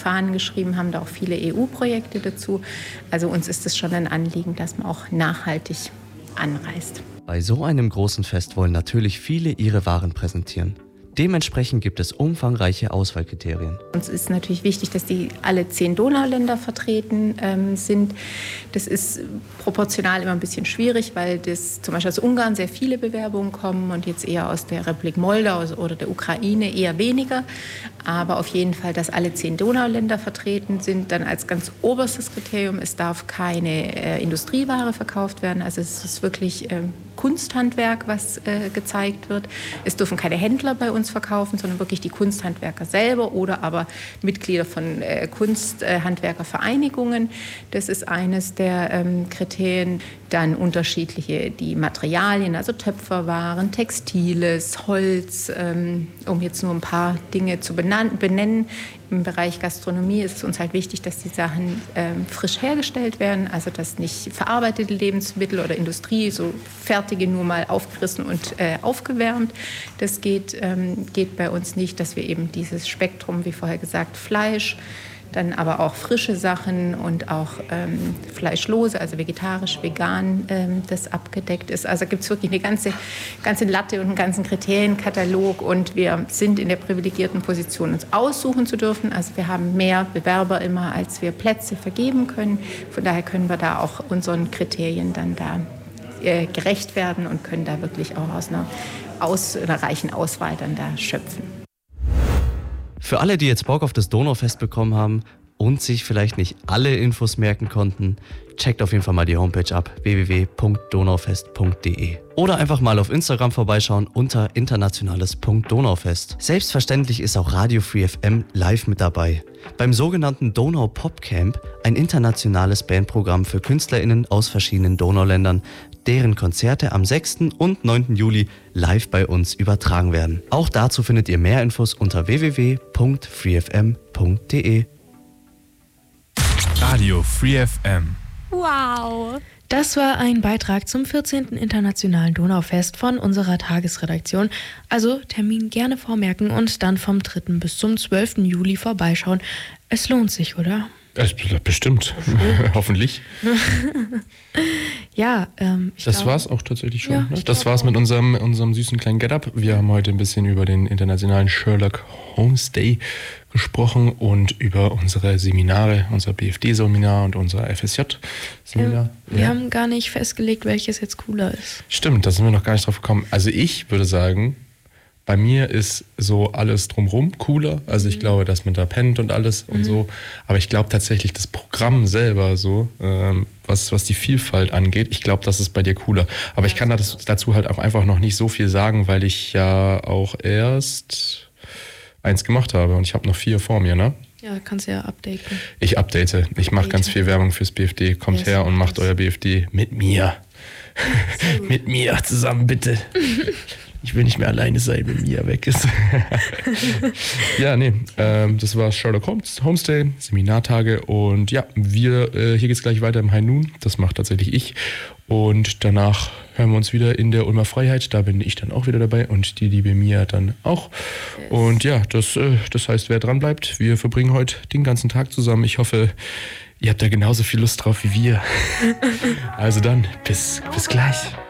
Fahnen geschrieben, haben da auch viele EU-Projekte dazu. Also uns ist es schon ein Anliegen, dass man auch nachhaltig anreist. Bei so einem großen Fest wollen natürlich viele ihre Waren präsentieren. Dementsprechend gibt es umfangreiche Auswahlkriterien. Uns ist natürlich wichtig, dass die alle 10 Donauländer vertreten sind. Das ist proportional immer ein bisschen schwierig, weil das zum Beispiel aus Ungarn sehr viele Bewerbungen kommen und jetzt eher aus der Republik Moldau oder der Ukraine eher weniger. Aber auf jeden Fall, dass alle 10 Donauländer vertreten sind. Dann als ganz oberstes Kriterium, es darf keine Industrieware verkauft werden. Also es ist wirklich Kunsthandwerk, was gezeigt wird. Es dürfen keine Händler bei uns verkaufen, sondern wirklich die Kunsthandwerker selber oder aber Mitglieder von Kunsthandwerkervereinigungen. Das ist eines der Kriterien. Dann unterschiedliche die Materialien, also Töpferwaren, Textiles, Holz, um jetzt nur ein paar Dinge zu benennen. Im Bereich Gastronomie ist es uns halt wichtig, dass die Sachen frisch hergestellt werden, also dass nicht verarbeitete Lebensmittel oder Industrie, so fertige nur mal aufgerissen und aufgewärmt. Das geht bei uns nicht, dass wir eben dieses Spektrum, wie vorher gesagt, Fleisch, dann aber auch frische Sachen und auch fleischlose, also vegetarisch, vegan, das abgedeckt ist. Also gibt es wirklich eine ganze Latte und einen ganzen Kriterienkatalog und wir sind in der privilegierten Position, uns aussuchen zu dürfen. Also wir haben mehr Bewerber immer, als wir Plätze vergeben können. Von daher können wir da auch unseren Kriterien dann da gerecht werden und können da wirklich auch aus einer reichen Auswahl dann da schöpfen. Für alle, die jetzt Bock auf das Donaufest bekommen haben und sich vielleicht nicht alle Infos merken konnten, checkt auf jeden Fall mal die Homepage ab, www.donaufest.de. Oder einfach mal auf Instagram vorbeischauen unter internationales.donaufest. Selbstverständlich ist auch Radio Free FM live mit dabei. Beim sogenannten Donau Pop Camp, ein internationales Bandprogramm für KünstlerInnen aus verschiedenen Donauländern, deren Konzerte am 6. und 9. Juli live bei uns übertragen werden. Auch dazu findet ihr mehr Infos unter www.freefm.de. Radio Free FM. Wow! Das war ein Beitrag zum 14. Internationalen Donaufest von unserer Tagesredaktion. Also Termin gerne vormerken und dann vom 3. bis zum 12. Juli vorbeischauen. Es lohnt sich, oder? Bestimmt. Hoffentlich. Ja, das war's auch tatsächlich schon. Ja, ne? Das war's mit unserem süßen kleinen Get-Up. Wir haben heute ein bisschen über den internationalen Sherlock Holmes Day gesprochen und über unsere Seminare, unser BFD-Seminar und unser FSJ-Seminar. Wir haben gar nicht festgelegt, welches jetzt cooler ist. Stimmt, da sind wir noch gar nicht drauf gekommen. Also ich würde sagen, bei mir ist so alles drumherum cooler. Also ich glaube, dass man da pennt und alles und so. Aber ich glaube tatsächlich, das Programm selber so, was die Vielfalt angeht, ich glaube, das ist bei dir cooler. Aber ich kann dazu halt auch einfach noch nicht so viel sagen, weil ich ja auch erst 1 gemacht habe und ich habe noch 4 vor mir, ne? Ja, kannst ja updaten. Ich update. Ich mache ganz viel Werbung fürs BFD. Kommt her und macht euer BFD mit mir. Mit mir zusammen, bitte. Ich will nicht mehr alleine sein, wenn Mia weg ist. Ja, nee, das war Sherlock Holmes Day, Seminartage und ja, hier geht's gleich weiter im High Noon, das macht tatsächlich ich und danach hören wir uns wieder in der Ulmer Freiheit, da bin ich dann auch wieder dabei und die liebe Mia dann auch und ja, das heißt, wer dran bleibt, wir verbringen heute den ganzen Tag zusammen, ich hoffe, ihr habt da genauso viel Lust drauf wie wir. Also dann, bis gleich.